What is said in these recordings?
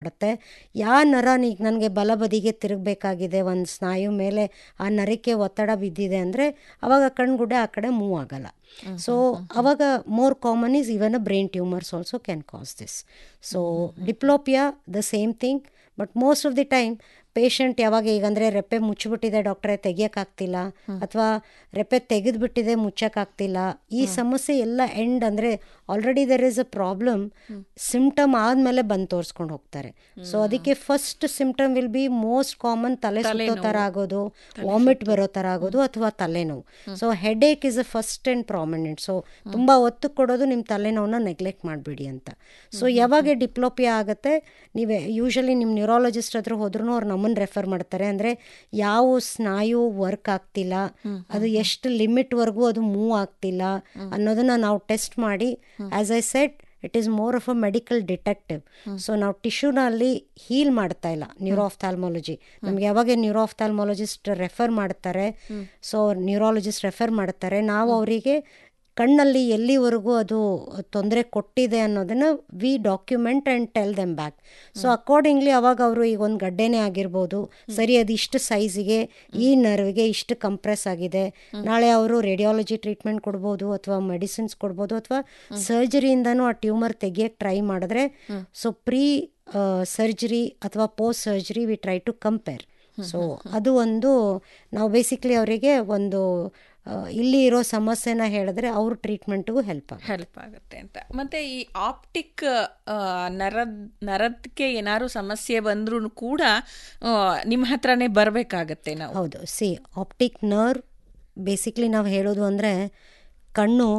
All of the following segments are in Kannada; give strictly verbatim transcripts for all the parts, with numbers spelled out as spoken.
ಮಾಡುತ್ತೆ. ಯಾವ ನರ ಈಗ ನನಗೆ ಬಲಬದಿಗೆ ತಿರುಗಬೇಕಾಗಿದೆ, ಒಂದು ಸ್ನಾಯು ಮೇಲೆ ಆ ನರಕ್ಕೆ ಒತ್ತಡ ಬಿದ್ದಿದೆ ಅಂದರೆ ಅವಾಗ ಕಣ್ಗುಡ್ಡೆ ಆ ಕಡೆ ಮೂವ್ ಆಗಲ್ಲ. ಸೊ ಅವಾಗ more common is even a brain tumours also can cause this. So diplopia the same thing, but most of the time patient ಯಾವಾಗ ಈಗ ಅಂದರೆ ರೆಪ್ಪೆ ಮುಚ್ಚಿಬಿಟ್ಟಿದೆ ಡಾಕ್ಟ್ರೇ ತೆಗಿಯೋಕ್ಕಾಗ್ತಿಲ್ಲ, ಅಥವಾ ರೆಪ್ಪೆ ತೆಗೆದುಬಿಟ್ಟಿದೆ ಮುಚ್ಚೋಕ್ಕಾಗ್ತಿಲ್ಲ, ಈ ಸಮಸ್ಯೆ ಎಲ್ಲ ಎಂಡ್ ಅಂದರೆ already there is a problem, symptom ಆದಮೇಲೆ ಬಂದು ತೋರಿಸ್ಕೊಂಡು ಹೋಗ್ತಾರೆ. ಸೊ ಅದಕ್ಕೆ first symptom will be most common ತಲೆ ಸುತ್ತೋ ಥರ ಆಗೋದು, ವಾಮಿಟ್ ಬರೋ ಥರ ಆಗೋದು, ಅಥವಾ ತಲೆನೋವು. So headache is a first and prominent. So ತುಂಬ ಒತ್ತು ಕೊಡೋದು ನಿಮ್ಮ ತಲೆನೋವನ್ನ ನೆಗ್ಲೆಕ್ಟ್ ಮಾಡಬೇಡಿ ಅಂತ. ಸೊ ಯಾವಾಗ ಡಿಪ್ಲೋಪಿಯಾ ಆಗುತ್ತೆ, ನೀವೇ ಯೂಶಲಿ ನಿಮ್ಮ ನ್ಯೂರಾಲಜಿಸ್ಟ್ ಹತ್ರ ಹೋದ್ರೂ ಅವ್ರು ನಮ್ಮನ್ನು ರೆಫರ್ ಮಾಡ್ತಾರೆ. ಅಂದರೆ ಯಾವ ಸ್ನಾಯು ವರ್ಕ್ ಆಗ್ತಿಲ್ಲ, ಅದು ಎಷ್ಟು ಲಿಮಿಟ್ವರೆಗೂ ಅದು ಮೂವ್ ಆಗ್ತಿಲ್ಲ ಅನ್ನೋದನ್ನ ನಾವು ಟೆಸ್ಟ್ ಮಾಡಿ, as I said it is more of a medical detective. So ನಾವು ಟಿಶ್ಯೂನಲ್ಲಿ ಹೀಲ್ ಮಾಡ್ತಾ ಇಲ್ಲ. ನ್ಯೂರೋಆಫ್ಥಾಲ್ಮಾಲಜಿ ನಮ್ಗೆ ಯಾವಾಗ ನ್ಯೂರೋಆಫ್ಥಾಲ್ಮಾಲಜಿಸ್ಟ್ ರೆಫರ್ ಮಾಡ್ತಾರೆ, ಸೊ ನ್ಯೂರಾಲಜಿಸ್ಟ್ ರೆಫರ್ ಮಾಡ್ತಾರೆ, ನಾವು ಅವರಿಗೆ ಕಣ್ಣಲ್ಲಿ ಎಲ್ಲಿವರೆಗೂ ಅದು ತೊಂದರೆ ಕೊಟ್ಟಿದೆ ಅನ್ನೋದನ್ನು V document and tell them back. So accordingly ಅವಾಗ ಅವರು ಈಗ ಒಂದು ಗಡ್ಡೆನೇ ಆಗಿರ್ಬೋದು, ಸರಿ ಅದು ಇಷ್ಟು ಸೈಜಿಗೆ ಈ ನರ್ವ್ಗೆ ಇಷ್ಟು ಕಂಪ್ರೆಸ್ ಆಗಿದೆ, ನಾಳೆ ಅವರು ರೇಡಿಯಾಲಜಿ ಟ್ರೀಟ್ಮೆಂಟ್ ಕೊಡ್ಬೋದು, ಅಥವಾ ಮೆಡಿಸಿನ್ಸ್ ಕೊಡ್ಬೋದು, ಅಥವಾ ಸರ್ಜರಿಯಿಂದನೂ ಆ ಟ್ಯೂಮರ್ ತೆಗಿಯೋಕ್ಕೆ ಟ್ರೈ ಮಾಡಿದ್ರೆ, ಸೊ ಪ್ರೀ ಸರ್ಜರಿ ಅಥವಾ post surgery we try to compare. So ಅದು ಒಂದು ನಾವು ಬೇಸಿಕ್ಲಿ ಅವರಿಗೆ ಒಂದು ಇಲ್ಲಿ ಇರೋ ಸಮಸ್ಯೆನ ಹೇಳಿದ್ರೆ ಅವ್ರ ಟ್ರೀಟ್ಮೆಂಟ್ಗೂ ಹೆಲ್ಪ್ ಹೆಲ್ಪ್ ಆಗುತ್ತೆ ಅಂತ. ಮತ್ತು ಈ ಆಪ್ಟಿಕ್ ನರದ ನರದಕ್ಕೆ ಏನಾದ್ರು ಸಮಸ್ಯೆ ಬಂದ್ರೂ ಕೂಡ ನಿಮ್ಮ ಹತ್ರನೇ ಬರಬೇಕಾಗತ್ತೆ ನಾವು. ಹೌದು, ಸಿ ಆಪ್ಟಿಕ್ ನರ್ವ್ ಬೇಸಿಕ್ಲಿ ನಾವು ಹೇಳೋದು ಅಂದರೆ ಕಣ್ಣು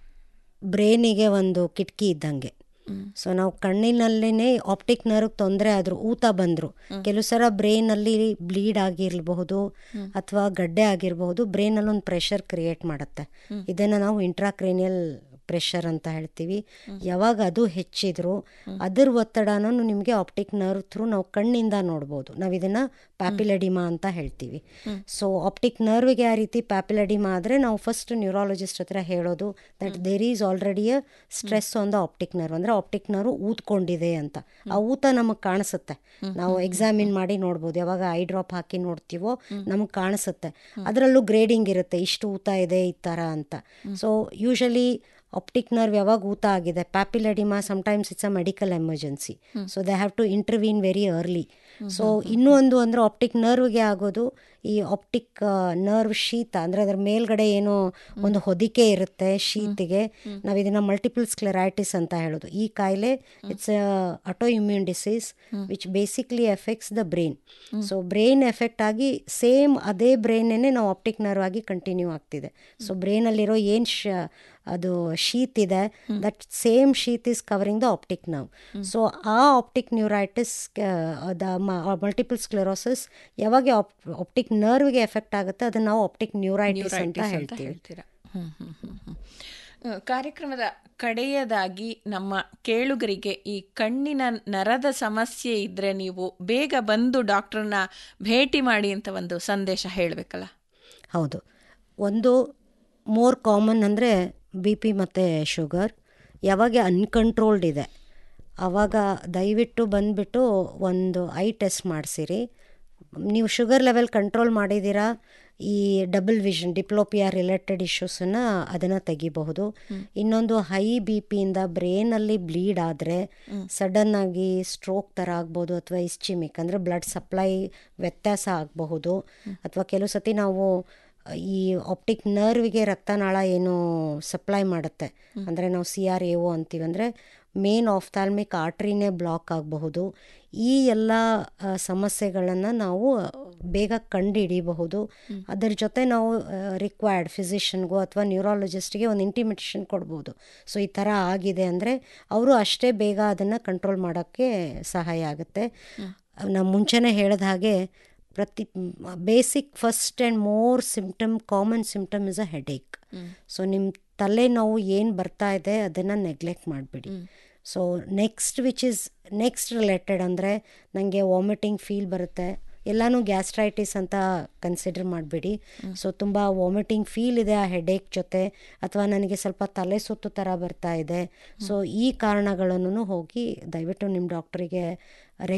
ಬ್ರೈನಿಗೆ ಒಂದು ಕಿಟಕಿ ಇದ್ದಂಗೆ. ಸೊ ನಾವು ಕಣ್ಣಿನಲ್ಲೇ ಆಪ್ಟಿಕ್ ನರ್ವ್ ತೊಂದರೆ ಆದರೂ, ಊತ ಬಂದರು, ಕೆಲವು ಸಲ ಬ್ರೈನಲ್ಲಿ ಬ್ಲೀಡ್ ಆಗಿರಬಹುದು ಅಥವಾ ಗಡ್ಡೆ ಆಗಿರಬಹುದು, ಬ್ರೈನಲ್ಲಿ ಒಂದು ಪ್ರೆಷರ್ ಕ್ರಿಯೇಟ್ ಮಾಡುತ್ತೆ. ಇದನ್ನು ನಾವು ಇಂಟ್ರಾಕ್ರೇನಿಯಲ್ ಪ್ರೆಷರ್ ಅಂತ ಹೇಳ್ತೀವಿ. ಯಾವಾಗ ಅದು ಹೆಚ್ಚಿದ್ರು ಅದರ ಒತ್ತಡನೂ ನಿಮಗೆ ಆಪ್ಟಿಕ್ ನರ್ವ್ ಥ್ರೂ ನಾವು ಕಣ್ಣಿಂದ ನೋಡ್ಬೋದು. ನಾವು ಇದನ್ನು ಪ್ಯಾಪಿಲೆಡಿಮಾ ಅಂತ ಹೇಳ್ತೀವಿ. ಸೊ ಆಪ್ಟಿಕ್ ನರ್ವ್ಗೆ ಆ ರೀತಿ ಪ್ಯಾಪಿಲೆಡಿಮಾ ಆದರೆ ನಾವು ಫಸ್ಟ್ ನ್ಯೂರಾಲಜಿಸ್ಟ್ ಹತ್ರ ಹೇಳೋದು that there is already a stress on the optic nerve. ಅಂದರೆ ಆಪ್ಟಿಕ್ ನರ್ವ್ ಊದ್ಕೊಂಡಿದೆ ಅಂತ. ಆ ಊತ ನಮಗೆ ಕಾಣಿಸುತ್ತೆ, ನಾವು ಎಕ್ಸಾಮಿನ್ ಮಾಡಿ ನೋಡ್ಬೋದು. ಯಾವಾಗ ಐ ಡ್ರಾಪ್ ಹಾಕಿ ನೋಡ್ತೀವೋ ನಮಗೆ ಕಾಣಿಸುತ್ತೆ. ಅದರಲ್ಲೂ ಗ್ರೇಡಿಂಗ್ ಇರುತ್ತೆ, ಇಷ್ಟು ಊತ ಇದೆ ಈ ಥರ ಅಂತ. ಸೊ ಯೂಶಲಿ ಆಪ್ಟಿಕ್ ನರ್ವ್ ಯಾವಾಗ ಊತ ಆಗಿದೆ, ಪ್ಯಾಪಿಲೆಡಿಮಾ sometimes it's a medical emergency. So they have to intervene very early. So ಇನ್ನೂ ಒಂದು ಅಂದರೆ ಆಪ್ಟಿಕ್ ನರ್ವ್ಗೆ ಆಗೋದು ಈ ಆಪ್ಟಿಕ್ ನರ್ವ್ ಶೀತ, ಅಂದರೆ ಅದರ ಮೇಲ್ಗಡೆ ಏನೋ ಒಂದು ಹೊದಿಕೆ ಇರುತ್ತೆ ಶೀತಿಗೆ. ನಾವು ಇದನ್ನು ಮಲ್ಟಿಪಲ್ ಸ್ಕ್ಲೆರೈಟಿಸ್ ಅಂತ ಹೇಳೋದು. ಈ ಕಾಯಿಲೆ it's auto immune disease which basically effects the brain. So brain effect ಆಗಿ ಸೇಮ್ ಅದೇ ಬ್ರೈನ್ನೇ ನಾವು ಆಪ್ಟಿಕ್ ನರ್ವ್ ಆಗಿ ಕಂಟಿನ್ಯೂ ಆಗ್ತಿದೆ. ಸೊ ಬ್ರೈನಲ್ಲಿರೋ ಏನು ಶ ಅದು ಶೀತ್ ಇದೆ, that same sheath is covering the optic nerve. So ಆ ಆಪ್ಟಿಕ್ ನ್ಯೂರೈಟಿಸ್, ದ ಮಲ್ಟಿಪಲ್ ಸ್ಕ್ಲೆರೋಸಿಸ್ ಯಾವಾಗ ಆಪ್ಟಿಕ್ ನರ್ವ್ಗೆ ಎಫೆಕ್ಟ್ ಆಗುತ್ತೆ ಅದನ್ನು ನಾವು ಆಪ್ಟಿಕ್ ನ್ಯೂರೈಟಿಸ್ ಅಂತ ಹೇಳ್ತೀವಿ. ಕಾರ್ಯಕ್ರಮದ ಕಡೆಯದಾಗಿ ನಮ್ಮ ಕೇಳುಗರಿಗೆ ಈ ಕಣ್ಣಿನ ನರದ ಸಮಸ್ಯೆ ಇದ್ದರೆ ನೀವು ಬೇಗ ಬಂದು ಡಾಕ್ಟ್ರನ್ನ ಭೇಟಿ ಮಾಡಿ ಅಂತ ಒಂದು ಸಂದೇಶ ಹೇಳಬೇಕಲ್ಲ. ಹೌದು, ಒಂದು ಮೋರ್ ಕಾಮನ್ ಅಂದರೆ ಬಿ ಪಿ ಮತ್ತು ಶುಗರ್ ಯಾವಾಗ ಅನ್ಕಂಟ್ರೋಲ್ಡ್ ಇದೆ ಆವಾಗ ದಯವಿಟ್ಟು ಬಂದುಬಿಟ್ಟು ಒಂದು ಐ ಟೆಸ್ಟ್ ಮಾಡಿಸಿರಿ. ನೀವು ಶುಗರ್ ಲೆವೆಲ್ ಕಂಟ್ರೋಲ್ ಮಾಡಿದ್ದೀರಾ, ಈ ಡಬಲ್ ವಿಷನ್ ಡಿಪ್ಲೋಪಿಯಾ ರಿಲೇಟೆಡ್ ಇಶ್ಯೂಸನ್ನು ಅದನ್ನು ತೆಗಿಬಹುದು. ಇನ್ನೊಂದು ಹೈ ಬಿ ಪಿಯಿಂದ ಬ್ರೈನಲ್ಲಿ ಬ್ಲೀಡ್ ಆದರೆ ಸಡನ್ನಾಗಿ ಸ್ಟ್ರೋಕ್ ಥರ ಆಗ್ಬೋದು, ಅಥವಾ ಇಸ್ಚಿಮಿಕ್ ಅಂದರೆ ಬ್ಲಡ್ ಸಪ್ಲೈ ವ್ಯತ್ಯಾಸ ಆಗಬಹುದು. ಅಥವಾ ಕೆಲವು ಸತಿ ನಾವು ಈ ಆಪ್ಟಿಕ್ ನರ್ವ್ಗೆ ರಕ್ತನಾಳ ಏನು ಸಪ್ಲೈ ಮಾಡುತ್ತೆ, ಅಂದರೆ ನಾವು ಸಿ ಆರ್ ಎ ಒ ಅಂತೀವಿ, ಅಂದರೆ ಮೇನ್ ಆಫ್ಥಾಲ್ಮಿಕ್ ಆರ್ಟ್ರಿನೇ ಬ್ಲಾಕ್ ಆಗಬಹುದು. ಈ ಎಲ್ಲ ಸಮಸ್ಯೆಗಳನ್ನು ನಾವು ಬೇಗ ಕಂಡು ಹಿಡಿಯಬಹುದು. ಅದರ ಜೊತೆ ನಾವು ರಿಕ್ವೈರ್ಡ್ ಫಿಸಿಷಿಯನ್ಗೂ ಅಥವಾ ನ್ಯೂರಾಲಜಿಸ್ಟ್ಗೆ ಒಂದು ಇಂಟಿಮೇಷನ್ ಕೊಡ್ಬೋದು. ಸೊ ಈ ಥರ ಆಗಿದೆ ಅಂದರೆ ಅವರು ಅಷ್ಟೇ ಬೇಗ ಅದನ್ನು ಕಂಟ್ರೋಲ್ ಮಾಡೋಕ್ಕೆ ಸಹಾಯ ಆಗುತ್ತೆ. ನಾವು ಮುಂಚೆನೇ ಹೇಳಿದ ಹಾಗೆ ಪ್ರತಿ basic first and more symptom common symptom is a headache. So ನಿಮ್ಮ ತಲೆನೋವು ಏನು ಬರ್ತಾ ಇದೆ ಅದನ್ನು ನೆಗ್ಲೆಕ್ಟ್ ಮಾಡಿಬಿಡಿ. So next which is next related ಅಂದರೆ ನನಗೆ ವಾಮಿಟಿಂಗ್ ಫೀಲ್ ಬರುತ್ತೆ, ಎಲ್ಲನೂ ಗ್ಯಾಸ್ಟ್ರೈಟಿಸ್ ಅಂತ ಕನ್ಸಿಡರ್ ಮಾಡಬೇಡಿ. ಸೊ ತುಂಬ ವಾಮಿಟಿಂಗ್ ಫೀಲ್ ಇದೆ ಆ ಹೆಡೇಕ್ ಜೊತೆ, ಅಥವಾ ನನಗೆ ಸ್ವಲ್ಪ ತಲೆ ಸುತ್ತು ಥರ ಬರ್ತಾ ಇದೆ. ಸೊ ಈ ಕಾರಣಗಳನ್ನು ಹೋಗಿ ದಯವಿಟ್ಟು ನಿಮ್ಮ ಡಾಕ್ಟ್ರಿಗೆ